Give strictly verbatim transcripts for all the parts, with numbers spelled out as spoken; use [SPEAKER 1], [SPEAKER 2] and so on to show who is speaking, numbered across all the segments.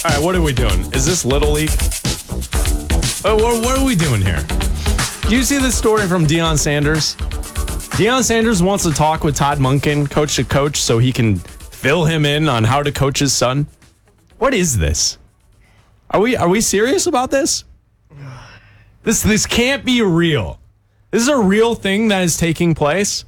[SPEAKER 1] All right, what are we doing? Is this Little League? Oh, what, what are we doing here? Do you see this story from Deion Sanders? Deion Sanders wants to talk with Todd Monken, coach to coach, so he can fill him in on how to coach his son. What is this? Are we are we serious about this? This this can't be real. This is a real thing that is taking place.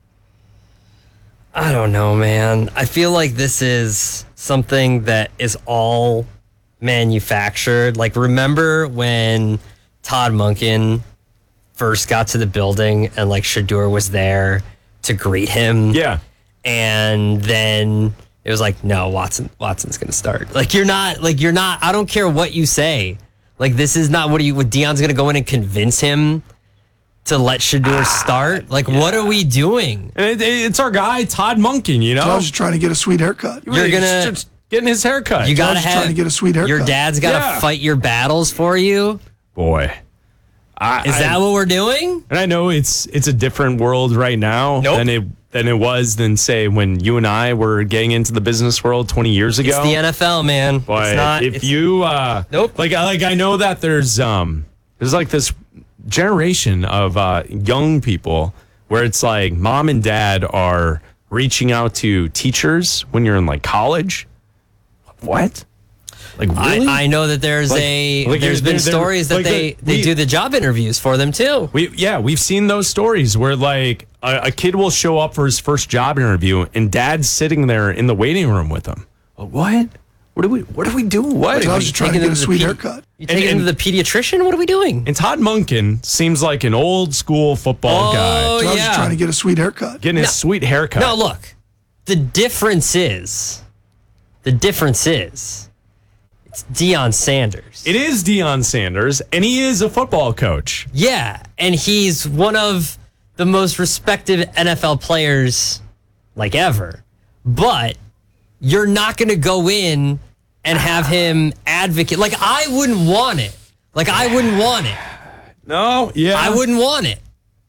[SPEAKER 2] I don't know, man. I feel like this is something that is all manufactured. Like, remember when Todd Monken first got to the building and, like, Shedeur was there to greet him?
[SPEAKER 1] Yeah.
[SPEAKER 2] And then it was like, no, Watson, Watson's going to start. Like, you're not, like, you're not, I don't care what you say. Like, this is not what you, what Deion's going to go in and convince him to let Shedeur ah, start? Like, yeah. What are we doing?
[SPEAKER 1] It, it, it's our guy, Todd Monken, you know?
[SPEAKER 3] I was just trying to get a sweet haircut.
[SPEAKER 1] You're going to... Getting his haircut.
[SPEAKER 2] You got to have...
[SPEAKER 3] trying to get a sweet haircut.
[SPEAKER 2] Your dad's got to yeah. fight your battles for you?
[SPEAKER 1] Boy. I,
[SPEAKER 2] is that
[SPEAKER 1] I,
[SPEAKER 2] what we're doing?
[SPEAKER 1] And I know it's it's a different world right now
[SPEAKER 2] nope.
[SPEAKER 1] than it than it was than, say, when you and I were getting into the business world twenty years ago.
[SPEAKER 2] It's the N F L, man.
[SPEAKER 1] Boy,
[SPEAKER 2] it's not...
[SPEAKER 1] If
[SPEAKER 2] it's,
[SPEAKER 1] you... Uh,
[SPEAKER 2] nope.
[SPEAKER 1] Like, like, I know that there's... um There's like this... generation of uh, young people where it's like mom and dad are reaching out to teachers when you're in like college. What? Like really?
[SPEAKER 2] I, I know that there's like, a like there's been stories that like they the, they we, do the job interviews for them too.
[SPEAKER 1] We yeah we've seen those stories where like a, a kid will show up for his first job interview and dad's sitting there in the waiting room with him. What? What are we? What are we doing? What?
[SPEAKER 3] I was just trying to get a sweet haircut.
[SPEAKER 2] You taking him to the pediatrician? What are we doing?
[SPEAKER 1] And Todd Monken seems like an old school football
[SPEAKER 2] oh,
[SPEAKER 1] guy.
[SPEAKER 3] So I was
[SPEAKER 2] yeah.
[SPEAKER 3] just trying to get a sweet haircut.
[SPEAKER 1] Getting his
[SPEAKER 2] no,
[SPEAKER 1] sweet haircut.
[SPEAKER 2] No, look. The difference is, the difference is, it's Deion Sanders.
[SPEAKER 1] It is Deion Sanders, and he is a football coach.
[SPEAKER 2] Yeah, and he's one of the most respected N F L players, like ever. But you're not going to go in and have him advocate. Like, I wouldn't want it. Like, I wouldn't want it.
[SPEAKER 1] No, yeah.
[SPEAKER 2] I wouldn't want it.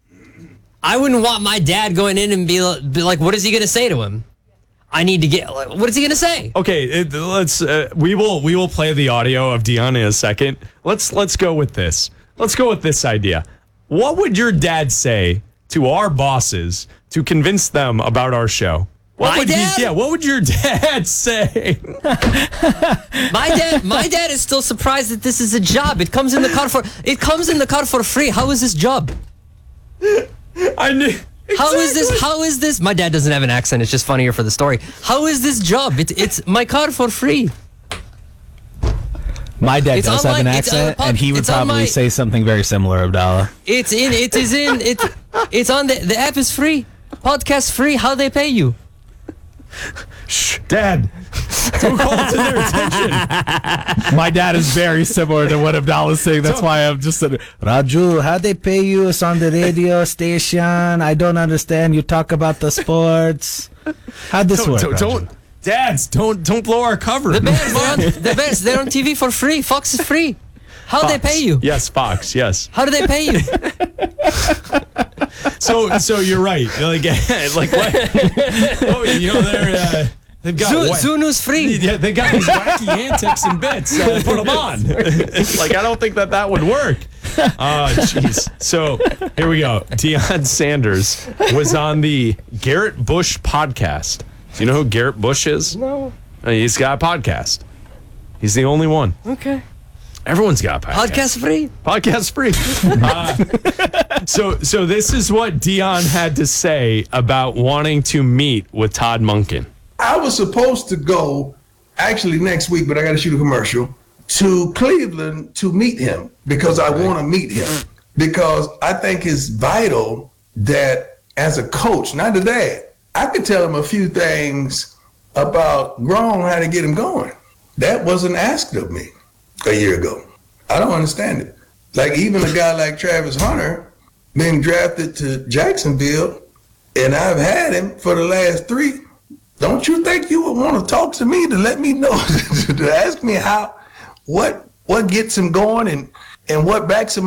[SPEAKER 2] I wouldn't want my dad going in and be, be like, what is he going to say to him? I need to get, like, what is he going to say?
[SPEAKER 1] Okay, it, let's, uh, we will we will play the audio of Deion in a second. Let's, let's go with this. Let's go with this idea. What would your dad say to our bosses to convince them about our show? What
[SPEAKER 2] my
[SPEAKER 1] would
[SPEAKER 2] dad?
[SPEAKER 1] He, yeah, what would your dad say?
[SPEAKER 2] my dad, my dad is still surprised that this is a job. It comes in the car for it comes in the car for free. How is this job?
[SPEAKER 1] I knew. Exactly.
[SPEAKER 2] How is this? How is this? My dad doesn't have an accent. It's just funnier for the story. How is this job? It, it's my car for free.
[SPEAKER 4] My dad
[SPEAKER 2] it's
[SPEAKER 4] does have
[SPEAKER 2] my,
[SPEAKER 4] an accent, and he would probably my, say something very similar, Abdallah.
[SPEAKER 2] It's in. It is in. It. It's on the the app is free. Podcast free. How they pay you?
[SPEAKER 1] Shh, Dad. Don't call it to their attention.
[SPEAKER 4] My dad is very similar to what Abdallah's saying. That's why I'm just saying, Raju, how they pay you? It's on the radio station. I don't understand. You talk about the sports. How'd this
[SPEAKER 1] don't,
[SPEAKER 4] work?
[SPEAKER 1] Don't, don't, dads, don't don't blow our cover.
[SPEAKER 2] The Bears, they're on, the Bears, they're on T V for free. Fox is free. How do they pay you?
[SPEAKER 1] Yes, Fox. Yes.
[SPEAKER 2] How do they pay you?
[SPEAKER 1] So, so you're right. Like, like what? Oh, you know they're uh, they've got
[SPEAKER 2] Zoo, Zoo News free.
[SPEAKER 1] Yeah, they got these wacky antics and bits. Uh, put them on. Like, I don't think that that would work. Oh, jeez. So here we go. Deion Sanders was on the Garrett Bush podcast. Do you know who Garrett Bush is?
[SPEAKER 2] No.
[SPEAKER 1] Uh, he's got a podcast. He's the only one.
[SPEAKER 2] Okay.
[SPEAKER 1] Everyone's got a podcast.
[SPEAKER 2] Podcast free.
[SPEAKER 1] Podcast free. uh, so, so this is what Deion had to say about wanting to meet with Todd Monken.
[SPEAKER 5] I was supposed to go actually next week, but I got to shoot a commercial to Cleveland to meet him because I want to meet him because I think it's vital that as a coach, not a dad, I could tell him a few things about growing, how to get him going. That wasn't asked of me a year ago. I don't understand it. Like even a guy like Travis Hunter being drafted to Jacksonville, and I've had him for the last three. Don't you think you would want to talk to me to let me know, to ask me how, what, what gets him going and, and what backs him